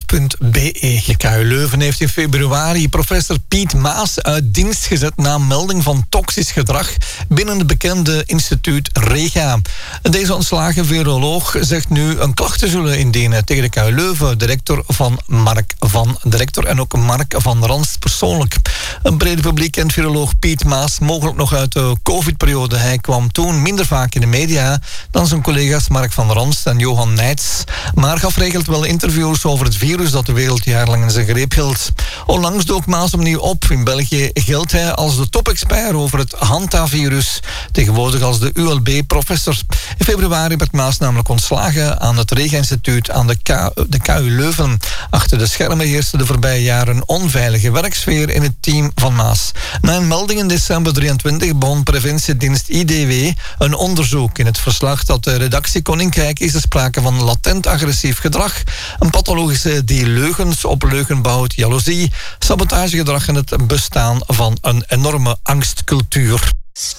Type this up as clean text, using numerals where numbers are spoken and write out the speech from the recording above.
KU Leuven heeft in februari professor Piet Maas uit dienst gezet na melding van toxisch gedrag binnen het bekende instituut Rega. Deze ontslagen viroloog zegt nu een klacht te zullen indienen tegen de KU Leuven, director en ook Mark van Ranst persoonlijk. Een brede publiek kent viroloog Piet Maas mogelijk nog uit de COVID-periode. Hij kwam toen minder vaak in de media dan zijn collega's Mark van Ranst en Johan Nijts, maar gaf regelt wel interviews over het virus dat de wereld jarenlang in zijn greep hield. Onlangs dook Maas opnieuw op. In België geldt hij als de topexpert over het Hantavirus, tegenwoordig als de ULB-professor. In februari werd Maas namelijk ontslagen aan het Rega-instituut aan de KU Leuven. Achter de schermen heerste de voorbije jaren een onveilige werksfeer in het team van Maas. Na een melding in december 23 begon preventiedienst IDW een onderzoek. In het verslag dat de redactie Koninkrijk is er sprake van latent agressief gedrag, een pathologische die leugens op leugen bouwt, jaloezie, sabotagegedrag en het bestaan van een enorme angstcultuur.